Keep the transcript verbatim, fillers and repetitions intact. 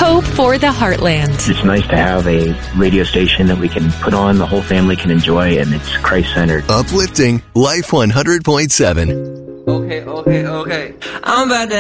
Hope for the Heartland. It's nice to have a radio station that we can put on, the whole family can enjoy, and it's Christ-centered. Uplifting Life one hundred point seven. Okay, okay, okay. I'm about to